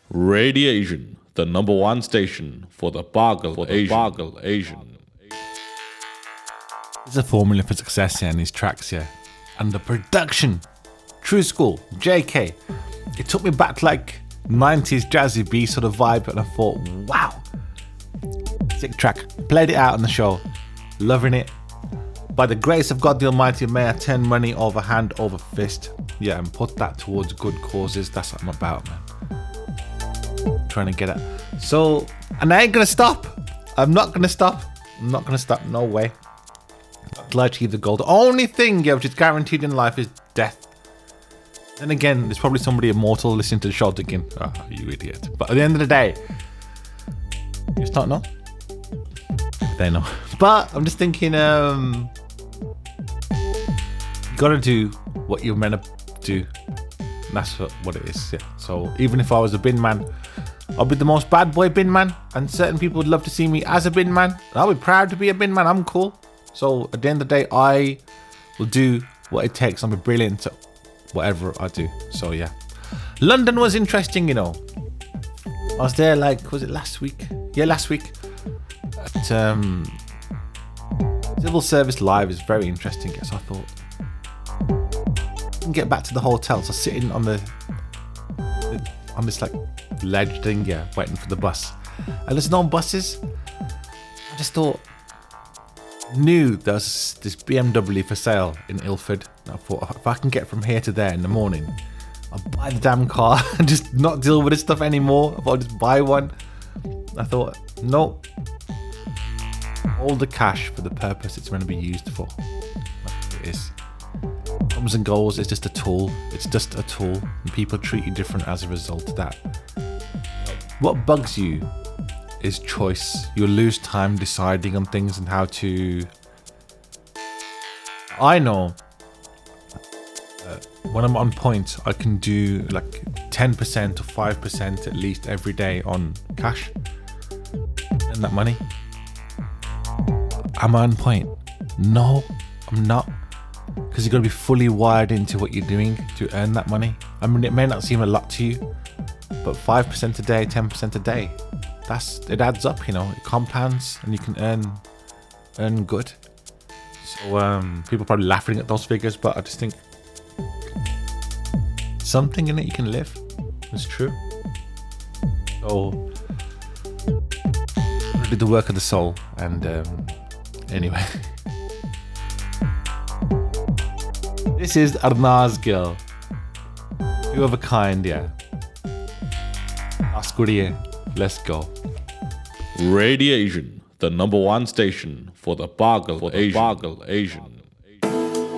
Radiation, the number one station for the Bargle Asian. There's a formula for success here in these tracks here. And the production, True School, JK. It took me back to like 90s jazzy B sort of vibe, and I thought, wow, sick track. Played it out on the show, loving it. By the grace of God the Almighty, may I turn money over hand over fist. Yeah, and put that towards good causes. That's what I'm about, man. Trying to get it. So, and I ain't gonna stop. I'm not gonna stop. No way. I'll achieve the goal. The only thing, which is guaranteed in life is death. Then again, there's probably somebody immortal listening to the show thinking, oh, you idiot. But at the end of the day, you just don't know. They know. But I'm just thinking, you gotta do what you're meant to do. And that's what it is. Yeah. So even if I was a bin man, I'll be the most bad boy bin man, and certain people would love to see me as a bin man. And I'll be proud to be a bin man. I'm cool. So at the end of the day, I will do what it takes. I'm brilliant at whatever I do. So yeah, London was interesting. You know, I was there like, was it last week? Yeah, last week. At Civil Service Live is very interesting. So I thought, I can get back to the hotel. So sitting on this like ledge thing, yeah, waiting for the bus. And there's no buses. I just thought, knew there was this BMW for sale in Ilford. I thought, if I can get from here to there in the morning, I'll buy the damn car and just not deal with this stuff anymore. I thought I'd just buy one. I thought, no. All the cash for the purpose it's going to be used for. That's what it is. Comes and goes, it's just a tool. It's just a tool. And people treat you different as a result of that. What bugs you is choice. You'll lose time deciding on things and how to. I know when I'm on point, I can do like 10% or 5% at least every day on cash and that money. Am I on point? No, I'm not. Because you've got to be fully wired into what you're doing to earn that money. I mean, it may not seem a lot to you, but 5% a day, 10% a day, it adds up, you know. It compounds and you can earn good. So people are probably laughing at those figures, but I just think something in it you can live. It's true. So do the work of the soul. And anyway, this is Arnaz Girl. You of a kind, yeah. Askuriye. Let's go. Radiation, the number one station for the Bargle Asian.